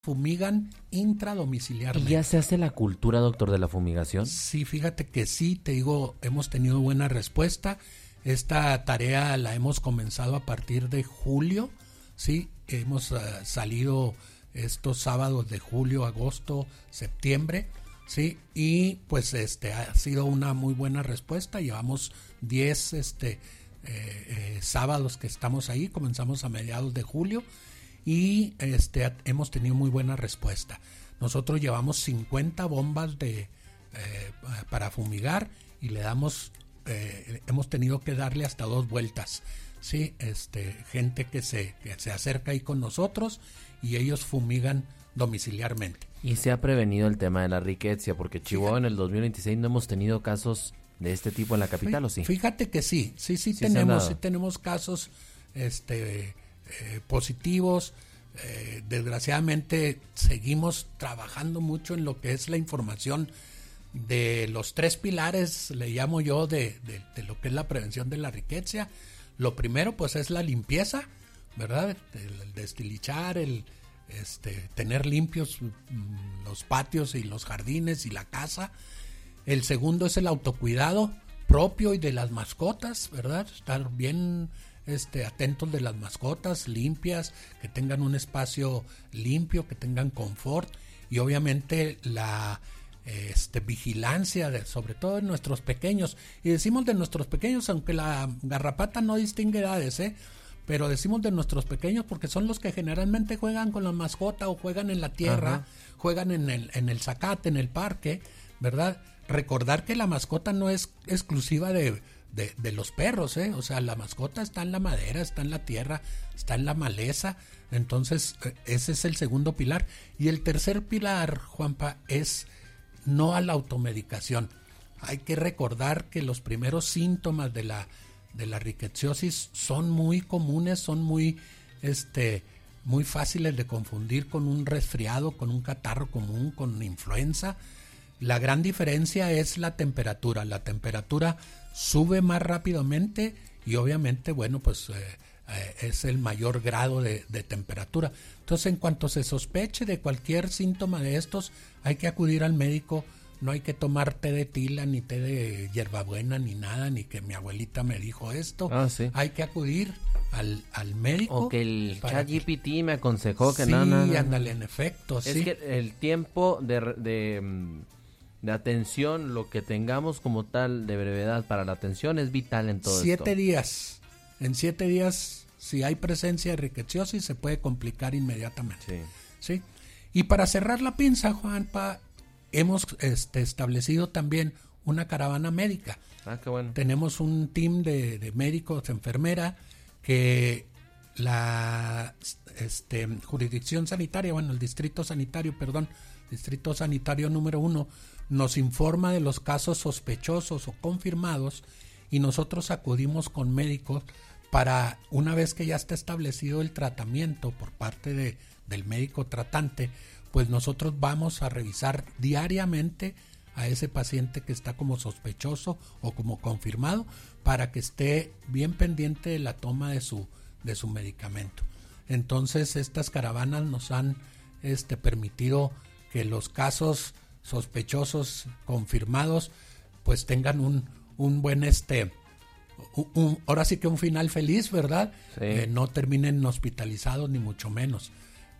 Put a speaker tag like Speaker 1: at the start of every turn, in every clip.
Speaker 1: fumigan intradomiciliarmente.
Speaker 2: ¿Y ya se hace la cultura, doctor, de la fumigación?
Speaker 1: Sí, fíjate que sí, te digo, hemos tenido buena respuesta. Esta tarea la hemos comenzado a partir de julio, sí, hemos salido estos sábados de julio, agosto, septiembre, sí, y pues ha sido una muy buena respuesta. Llevamos 10 sábados que estamos ahí, comenzamos a mediados de julio y hemos tenido muy buena respuesta. Nosotros llevamos 50 bombas para fumigar y le damos, hemos tenido que darle hasta 2 vueltas, sí, gente que se acerca ahí con nosotros y ellos fumigan domiciliarmente.
Speaker 2: Y se ha prevenido el tema de la riqueza, porque Chihuahua en el 2026 no hemos tenido casos de este tipo en la capital, ¿o sí?
Speaker 1: Fíjate que sí tenemos casos positivos. Desgraciadamente seguimos trabajando mucho en lo que es la información de los 3 pilares, le llamo yo, de lo que es la prevención de la riqueza. Lo primero pues es la limpieza, ¿verdad? El destilichar, tener limpios los patios y los jardines y la casa. El segundo es el autocuidado propio y de las mascotas, ¿verdad? Estar bien atentos de las mascotas, limpias, que tengan un espacio limpio, que tengan confort, y obviamente la vigilancia sobre todo de nuestros pequeños. Y decimos de nuestros pequeños, aunque la garrapata no distingue edades, pero decimos de nuestros pequeños porque son los que generalmente juegan con la mascota o juegan en la tierra. Ajá. Juegan en el zacate, en el parque, ¿verdad? Recordar que la mascota no es exclusiva de los perros, o sea, la mascota está en la madera, está en la tierra, está en la maleza. Entonces ese es el segundo pilar. Y el tercer pilar, Juanpa, es no a la automedicación. Hay que recordar que los primeros síntomas de la riqueciosis son muy comunes, son muy fáciles de confundir con un resfriado, con un catarro común, con influenza. La gran diferencia es la temperatura. La temperatura sube más rápidamente y obviamente, bueno, pues es el mayor grado de temperatura. Entonces, en cuanto se sospeche de cualquier síntoma de estos, hay que acudir al médico. No hay que tomar té de tila, ni té de hierbabuena, ni nada, ni que mi abuelita me dijo esto.
Speaker 2: Sí.
Speaker 1: Hay que acudir al médico.
Speaker 2: O que el ChatGPT me aconsejó que no.
Speaker 1: Sí, ándale, en efecto,
Speaker 2: es
Speaker 1: sí.
Speaker 2: Es que el tiempo de atención, lo que tengamos como tal de brevedad para la atención es vital en todo
Speaker 1: 7 días. En 7 días, si hay presencia de riqueciosis, se puede complicar inmediatamente. Sí. Y para cerrar la pinza, Juanpa, hemos establecido también una caravana médica.
Speaker 2: Qué bueno.
Speaker 1: Tenemos un team de médicos, enfermera, que la jurisdicción sanitaria, el distrito sanitario número 1, nos informa de los casos sospechosos o confirmados y nosotros acudimos con médicos para, una vez que ya está establecido el tratamiento por parte del médico tratante, pues nosotros vamos a revisar diariamente a ese paciente que está como sospechoso o como confirmado para que esté bien pendiente de la toma de su medicamento. Entonces estas caravanas nos han permitido que los casos sospechosos confirmados pues tengan un buen ahora sí que un final feliz, ¿verdad?
Speaker 2: Sí.
Speaker 1: No terminen hospitalizados ni mucho menos.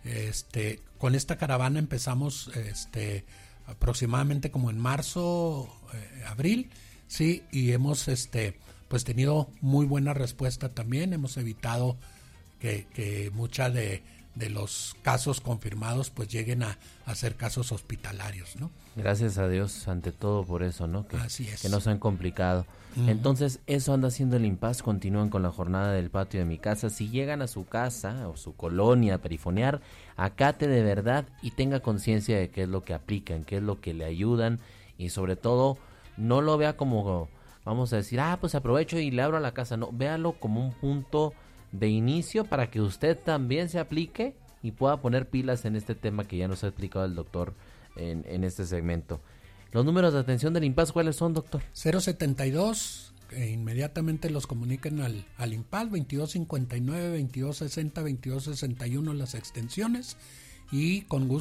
Speaker 1: Con esta caravana empezamos aproximadamente como en marzo, abril, sí, y hemos pues tenido muy buena respuesta también. Hemos evitado que muchas de los casos confirmados pues lleguen a ser casos hospitalarios, ¿no?
Speaker 2: Gracias a Dios ante todo por eso, ¿no?
Speaker 1: Así es.
Speaker 2: Que no se han complicado. Uh-huh. Entonces, eso anda haciendo el IMPAS. Continúan con la jornada del patio de mi casa. Si llegan a su casa o su colonia a perifonear, acate de verdad y tenga conciencia de qué es lo que aplican, qué es lo que le ayudan, y sobre todo no lo vea como, vamos a decir, pues aprovecho y le abro a la casa. No, véalo como un punto de inicio para que usted también se aplique y pueda poner pilas en este tema que ya nos ha explicado el doctor en este segmento. Los números de atención del IMPAS, ¿cuáles son, doctor?
Speaker 1: 072, inmediatamente los comuniquen al IMPAS, 2259, 2260, 2261 las extensiones, y con gusto